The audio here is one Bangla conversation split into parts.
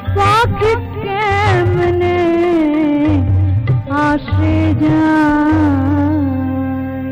পাখি কেমনে আসে যায়।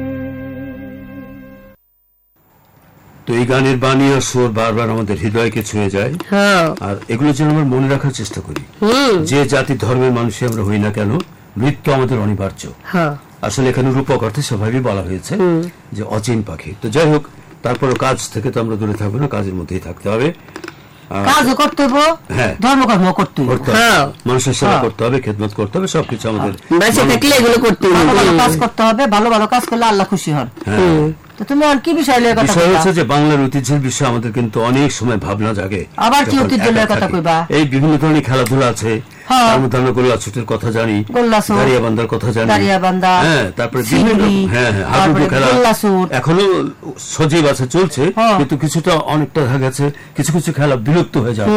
তো এই গানের বাণী আর সুর বারবার আমাদের হৃদয়কে ছুঁয়ে যায়, আর এগুলো যেন আমরা মনে রাখার চেষ্টা করি। যে জাতি ধর্মের মানুষই আমরা হই না কেন, মৃত্যু আমাদের অনিবার্য। আসলে এখানে রূপক অর্থে স্বাভাবিক বলা হয়েছে যে অচিন পাখি। তো যাই হোক, তারপরে কাজ থেকে তো আমরা দূরে থাকবো না, কাজের মধ্যেই থাকতে হবে, কাজও করতে হবে, ধর্মকর্ম করতে হবে, মানুষের সেবা করতে হবে, খেদমত করতে হবে, সবকিছু আমাদের বেঁচে থাকলে এগুলো করতে হবে, কাজ করতে হবে। ভালো ভালো কাজ করলে আল্লাহ খুশি হন। তুমি আর কি বিষয় হচ্ছে যে বাংলার ঐতিহ্যের বিষয়ে আমাদের কিন্তু অনেক সময় ভাবনা জাগে। আবার কি ঐতিহ্য কথা কইবা? এই বিভিন্ন ধরনের খেলাধুলা আছে, তার মধ্যে আমরা গোল্লা ছুটের কথা জানি, দাঁড়িয়াবান্ধার কথা জানি, তারপরে হাডুডু খেলা এখনো সজীব আছে, চলছে, কিন্তু কিছুটা অনেকটা দেখা গেছে, কিছু কিছু খেলা বিলুপ্ত হয়ে যাবে।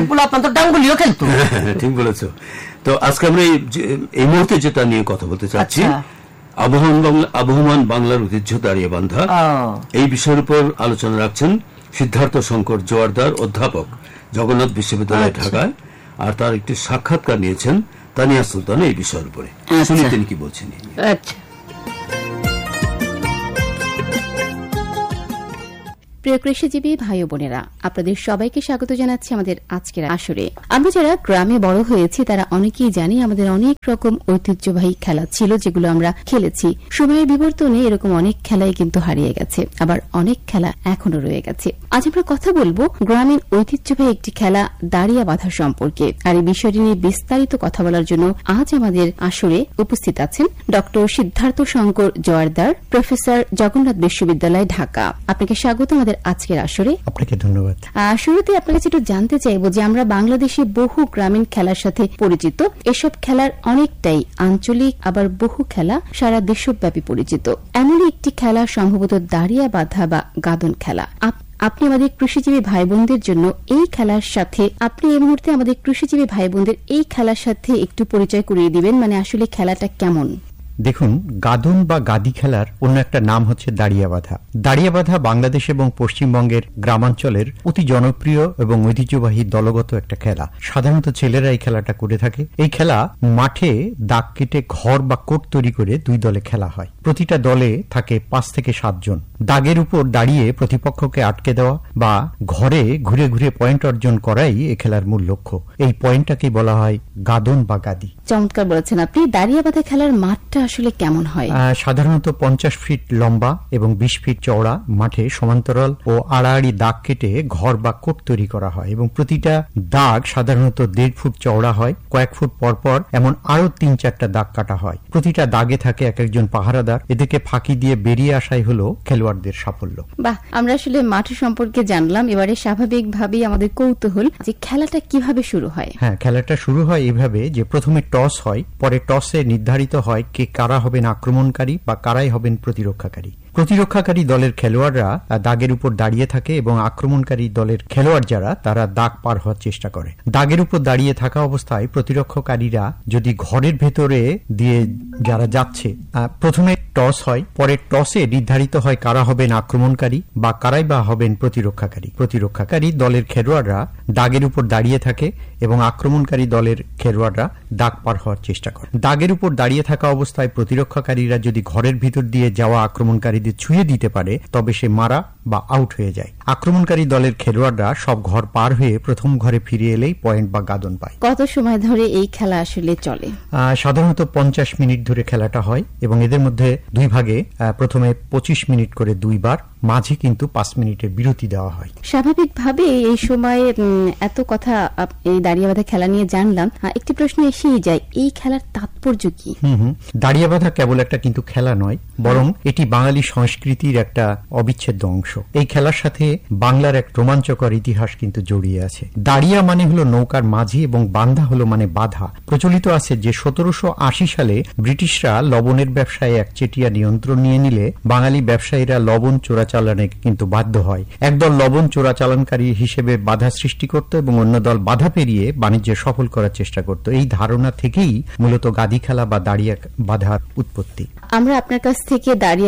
ঠিক বলেছ। তো আজকে আমরা এই মুহূর্তে যেটা নিয়ে কথা বলতে চাচ্ছি, আবহমান বাংলার ঐতিহ্য দাঁড়িয়াবান্ধা, এই বিষয়ের উপর আলোচনা রাখছেন সিদ্ধার্থ শঙ্কর জোয়ারদার, অধ্যাপক, জগন্নাথ বিশ্ববিদ্যালয়, ঢাকায়। আর তার একটি সাক্ষাৎকার নিয়েছেন তানিয়া সুলতান এই বিষয়ের উপরে। শুনি তিনি কি বলছেন। প্রিয় কৃষিজীবী ভাই বোনেরা, আপনাদের সবাইকে স্বাগত জানাচ্ছি আমাদের আজকের আসরে। আমরা যারা গ্রামে বড় হয়েছি তারা অনেকেই জানি আমাদের অনেক রকম ঐতিহ্যবাহী খেলা ছিল যেগুলো আমরা খেলেছি। সময়ের বিবর্তনে এরকম অনেক খেলাই কিন্তু হারিয়ে গেছে, আবার অনেক খেলা এখনো রয়ে গেছে। আজ আমরা কথা বলবো গ্রামীণ ঐতিহ্যবাহী একটি খেলা দাঁড়িয়া বাঁধা সম্পর্কে। আর এই বিষয়টি নিয়ে বিস্তারিত কথা বলার জন্য আজ আমাদের আসরে উপস্থিত আছেন ডক্টর সিদ্ধার্থ শঙ্কর জোয়ারদার, প্রফেসর, জগন্নাথ বিশ্ববিদ্যালয়, ঢাকা। আপনাকে স্বাগত আমাদের আজকের আসরে। আপনাকে ধন্যবাদ। শুরুতে আপনার কাছে একটু জানতে চাইব যে আমরা বাংলাদেশে বহু গ্রামীণ খেলার সাথে পরিচিত, এসব খেলার অনেকটাই আঞ্চলিক, আবার বহু খেলা সারা দেশব্যাপী পরিচিত। এমনই একটি খেলা সম্ভবত দাঁড়িয়া বাঁধা বা গাদন খেলা। আপনি আমাদের কৃষিজীবী ভাই বোনদের জন্য এই খেলার সাথে, আপনি এই মুহূর্তে আমাদের কৃষিজীবী ভাই বোনদের এই খেলার সাথে একটু পরিচয় করিয়ে দিবেন, মানে আসলে খেলাটা কেমন? দেখুন, গাদন বা গাদি খেলার অন্য একটা নাম হচ্ছে দাঁড়িয়া বাঁধা। দাঁড়িয়া বাঁধা বাংলাদেশ এবং পশ্চিমবঙ্গের গ্রামাঞ্চলের অতি জনপ্রিয় এবং ঐতিহ্যবাহী দলগত একটা খেলা। সাধারণত ছেলেরা এই খেলাটা করে থাকে। এই খেলা মাঠে দাগ কেটে ঘর বা কোট তৈরি করে দুই দলে খেলা হয়। প্রতিটা দলে থাকে 5 থেকে 7 জন। দাগের উপর দাঁড়িয়ে প্রতিপক্ষকে আটকে দেওয়া বা ঘরে ঘুরে ঘুরে পয়েন্ট অর্জন করাই এই খেলার মূল লক্ষ্য। এই পয়েন্টটাকেই বলা হয় গাদন বা গাদি। চমৎকার বলেছেন আপনি। দাঁড়িয়া বাঁধা খেলার মাঠটা আসলে কেমন হয়? সাধারণত 50 ফিট লম্বা এবং 20 ফিট চওড়া মাঠে সমান্তরাল ও আড়াআড়ি দাগ কেটে ঘর বা কোট তৈরি করা হয় এবং প্রতিটা দাগ সাধারণত 1.5 ফুট চওড়া হয়। কয়েক ফুট পরপর এমন আরো 3-4টা দাগ কাটা হয়। প্রতিটা দাগে থাকে এক একজন পাহারাদার। এদেরকে ফাঁকি দিয়ে বেরিয়ে আসাই হলো খেলোয়াড়দের সাফল্য। বাহ, আমরা আসলে মাঠ সম্পর্কে জানলাম। এবারে স্বাভাবিকভাবেই আমাদের কৌতূহল যে খেলাটা কিভাবে শুরু হয়। হ্যাঁ, খেলাটা শুরু হয় এভাবে যে প্রথমে টস হয়, পরে টসে নির্ধারিত হয় কে কারা হবেন আক্রমণকারী বা কারাই হবেন প্রতিরক্ষাকারী। প্রতিরক্ষাকারী দলের খেলোয়াড়রা দাগের উপর দাঁড়িয়ে থাকে এবং আক্রমণকারী দলের খেলোয়াড় যারা তারা দাগ পার হওয়ার চেষ্টা করে। দাগের উপর দাঁড়িয়ে থাকা অবস্থায় প্রতিরক্ষাকারীরা যদি ঘরের ভেতরে দিয়ে যারা যাচ্ছে, প্রথমে টস হয়, পরে টসে নির্ধারিত হয় কারা হবেন আক্রমণকারী বা কারাই বা হবেন প্রতিরক্ষাকারী। প্রতিরক্ষাকারী দলের খেলোয়াড়রা দাগের উপর দাঁড়িয়ে থাকে এবং আক্রমণকারী দলের খেলোয়াড়রা দাগ পার হওয়ার চেষ্টা করে। দাগের উপর দাঁড়িয়ে থাকা অবস্থায় প্রতিরক্ষাকারীরা যদি ঘরের ভিতর দিয়ে যাওয়া আক্রমণকারীদের ছুঁয়ে দিতে পারে তবে সে মারা বা আউট হয়ে যায়। আক্রমণকারী দলের খেলোয়াড়রা সব ঘর পার হয়ে প্রথম ঘরে ফিরে এলেই পয়েন্ট বা গাদন পায়। কত সময় ধরে এই খেলা আসলে চলে? সাধারণত 50 মিনিট ধরে খেলাটা হয় এবং এদের মধ্যে দুই ভাগে, প্রথমে 25 মিনিট করে দুইবার, মাঝে কিন্তু 5 মিনিটের বিরতি দেওয়া হয়। স্বাভাবিকভাবে এই সময়ে এত কথা এই দাঁড়িয়ে বাঁধা খেলা নিয়ে জানলাম, একটি প্রশ্ন এসেই যায়, এই খেলার তাৎপর্য কি? দাঁড়িয়ে বাঁধা কেবল একটা কিন্তু খেলা নয়, বরং এটি বাঙালি সংস্কৃতির একটা অবিচ্ছেদ্য অংশ। এই খেলার সাথে বাংলার এক রোমাঞ্চকর ইতিহাস কিন্তু জড়িয়ে আছে। দাঁড়িয়া মানে হলো নৌকার মাঝি এবং বান্ধা হলো মানে বাধা। প্রচলিত আছে যে 1780 সালে ব্রিটিশরা লবণের ব্যবসায় একচেটিয়া নিয়ন্ত্রণ নিয়ে নিলে বাঙালি ব্যবসায়ীরা লবণ চোরাচালানে কিন্তু বাধ্য হয়। একদল লবণ চোরাচালানকারী হিসেবে বাধা সৃষ্টি করত এবং অন্য দল বাধা পেরিয়ে বাণিজ্য সফল করার চেষ্টা করত। এই ধারণা থেকেই মূলত গাদি খেলা বা দাঁড়িয়া বাঁধার উৎপত্তি। আমরা আপনার কাছ থেকে দাঁড়িয়া বাঁধা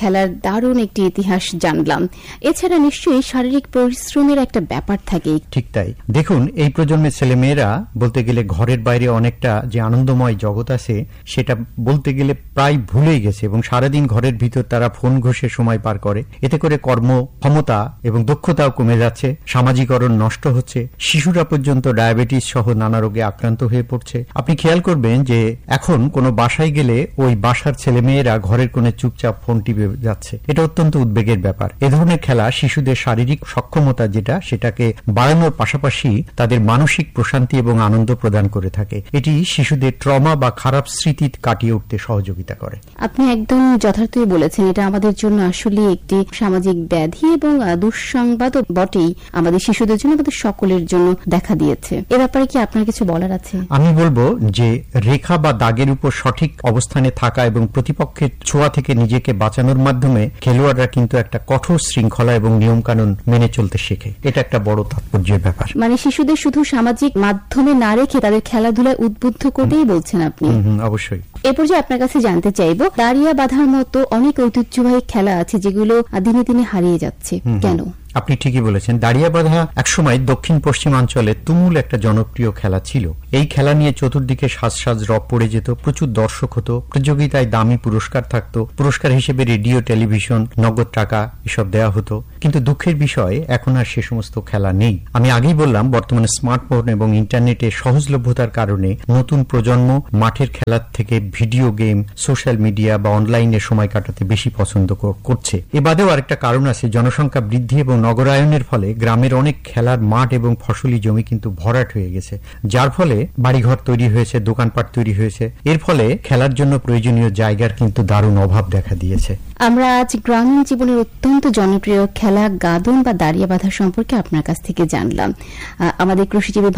খেলার দারুণ একটি ইতিহাস জানলাম। এছাড়া নিশ্চয়ই শারীরিক পরিশ্রমের একটা ব্যাপার থাকে। ঠিক তাই। দেখুন, এই প্রজন্মের ছেলেমেয়েরা বলতে গেলে ঘরের বাইরে অনেকটা যে আনন্দময় জগৎ আছে সেটা বলতে গেলে প্রায় ভুলেই গেছে, এবং সারাদিন ঘরের ভিতর তারা ফোন ঘষে সময় পার করে। এতে করে কর্মক্ষমতা এবং দক্ষতাও কমে যাচ্ছে, সামাজিকরণ নষ্ট হচ্ছে, শিশুরা পর্যন্ত ডায়াবেটিস সহ নানা রোগে আক্রান্ত হয়ে পড়ছে। আপনি খেয়াল করবেন যে এখন কোনো বাসায় গেলে ওই বাসার ছেলেমেয়েরা ঘরের কোণে চুপচাপ ফোন টিপে যাচ্ছে। এটা অত্যন্ত উদ্বেগের ব্যাপার। এ ধরনের খেলা শিশুদের শারীরিক সক্ষমতা যেটা সেটাকে বাড়ানোর পাশাপাশি তাদের মানসিক প্রশান্তি এবং আনন্দ প্রদান করে থাকে। এটি শিশুদের ট্রমা বা খারাপ স্মৃতি কাটিয়ে উঠতে সহযোগিতা করে। আপনি একদম যথার্থই বলেছেন। এটা আমাদের জন্য আসলে একটি সামাজিক ব্যাধি এবং দুঃসংবাদও বটেই, আমাদের শিশুদের জন্য, আমাদের সকলের জন্য দেখা দিয়েছে। এ ব্যাপারে কি আপনার কিছু বলার আছে? আমি বলবো যে রেখা বা দাগের উপর সঠিক অবস্থানে থাকা এবং প্রতিপক্ষের ছোঁয়া থেকে নিজেকে বাঁচানোর মাধ্যমে খেলোয়াড়রা কিন্তু একটা কঠোর শৃঙ্খলা এবং নিয়মকানুন মেনে চলতে শেখে। এটা একটা বড় তাৎপর্যের ব্যাপার। মানে শিশুদের শুধু সামাজিক মাধ্যমে না রেখে তাদের খেলাধুলায় উদ্বুদ্ধ করতেই বলছেন আপনি। অবশ্যই। এরপর যে আপনার কাছে জানতে চাইব, দাঁড়িয়া বাঁধার মতো অনেক ঐতিহ্যবাহী খেলা আছে যেগুলো দিনে দিনে হারিয়ে যাচ্ছে, কেন? আপনি ঠিকই বলেছেন। দাঁড়িয়া বাঁধা একসময় দক্ষিণ পশ্চিমাঞ্চলে তুমুল একটা জনপ্রিয় খেলা ছিল। এই খেলা নিয়ে চতুর্দিকে সাজ সাজ রব পড়ে যেত, প্রচুর দর্শক হতো, প্রতিযোগিতায় দামি পুরস্কার থাকতো, পুরস্কার হিসেবে রেডিও, টেলিভিশন, নগদ টাকা এসব দেওয়া হতো। কিন্তু দুঃখের বিষয় এখন আর সে সমস্ত খেলা নেই। আমি আগেই বললাম, বর্তমানে স্মার্টফোন এবং ইন্টারনেটের সহজলভ্যতার কারণে নতুন প্রজন্ম মাঠের খেলার থেকে ভিডিও গেম, সোশ্যাল মিডিয়া বা অনলাইনে সময় কাটাতে বেশি পছন্দ করছে। এ বাদেও আরেকটা কারণ আছে, জনসংখ্যা বৃদ্ধি এবং নগরায়নের ফলে গ্রামের অনেক খেলার মাঠ এবং ফসলি জমি কিন্তু ভরাট হয়ে গেছে, যার ফলে বাড়িঘর তৈরি হয়েছে, দোকানপাট তৈরি হয়েছে। এর ফলে খেলার জন্য প্রয়োজনীয় জায়গার কিন্তু দারুণ অভাব দেখা দিয়েছে। আমরা আজ গ্রামীণ জীবনের অত্যন্ত জনপ্রিয় খেলা গাদন বা দাঁড়িয়া বাঁধা সম্পর্কে আপনার কাছ থেকে জানলাম। আমাদের কৃষিজীবী